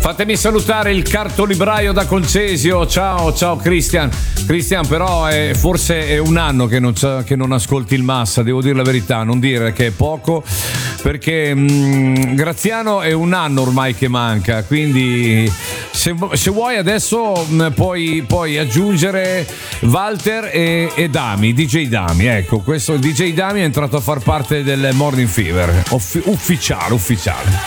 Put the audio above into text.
Fatemi salutare il cartolibraio da Concesio. Ciao Cristian. Cristian, però forse è un anno che non ascolti il Massa, devo dire la verità, non dire che è poco, perché Graziano è un anno ormai che manca, quindi se vuoi adesso puoi aggiungere Walter e Dami, DJ Dami. Ecco, questo DJ Dami è entrato a far parte del Morning Fever, ufficiale.